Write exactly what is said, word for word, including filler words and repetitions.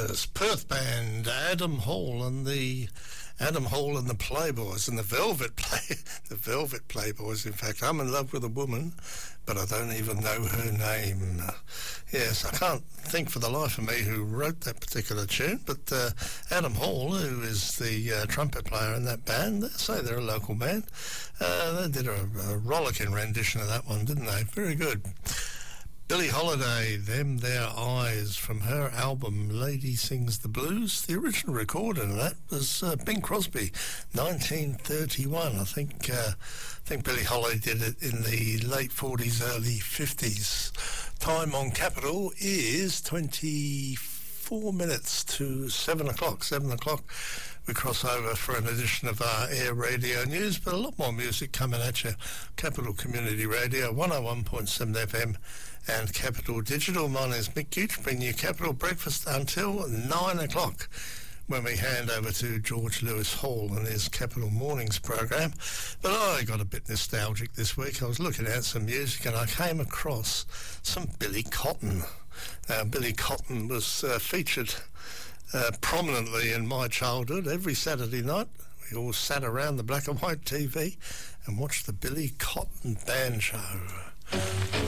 Yes, Perth band, Adam Hall and the Adam Hall and the Playboys and the Velvet Play, the Velvet Playboys. In fact, I'm in love with a woman, but I don't even know her name. Yes, I can't think for the life of me who wrote that particular tune, but uh, Adam Hall, who is the uh, trumpet player in that band, they say they're a local band. Uh, they did a, a rollicking rendition of that one, didn't they? Very good. Billie Holiday, Them Their Eyes, from her album Lady Sings the Blues. The original recording of that was uh, Bing Crosby, nineteen thirty-one. I think uh, I think Billie Holiday did it in the late forties, early fifties. Time on Capital is twenty-four minutes to seven o'clock. seven o'clock. We cross over for an edition of our Air Radio News, but a lot more music coming at you. Capital Community Radio, one oh one point seven F M and Capital Digital. My name's Mick Gooch, bringing you Capital Breakfast until nine o'clock, when we hand over to George Lewis Hall and his Capital Mornings program. But I got a bit nostalgic this week. I was looking at some music and I came across some Billy Cotton. Now, Billy Cotton was uh, featured uh, prominently in my childhood. Every Saturday night, we all sat around the black and white T V and watched the Billy Cotton Band Show.